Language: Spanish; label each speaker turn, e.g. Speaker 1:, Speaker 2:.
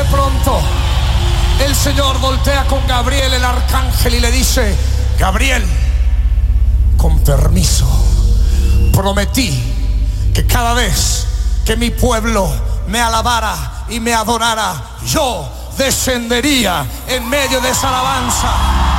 Speaker 1: pronto el Señor voltea con Gabriel, el arcángel, y le dice: Gabriel, con permiso, prometí que cada vez que mi pueblo me alabara y me adorara, yo descendería en medio de esa alabanza.